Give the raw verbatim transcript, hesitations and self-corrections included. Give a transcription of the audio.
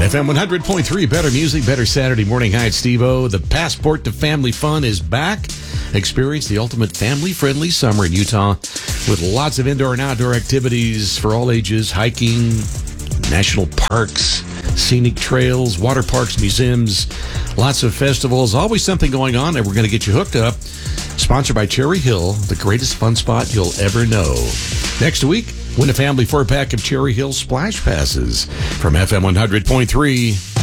F M one hundred point three, better music, better Saturday morning. Hi, it's Steve-O. The Passport to Family Fun is back. Experience the ultimate family-friendly summer in Utah with lots of indoor and outdoor activities for all ages, hiking, national parks, scenic trails, water parks, museums, lots of festivals, always something going on, and we're going to get you hooked up. Sponsored by Cherry Hill, the greatest fun spot you'll ever know. Next week, win a family four-pack of Cherry Hill Splash Passes from F M one hundred point three.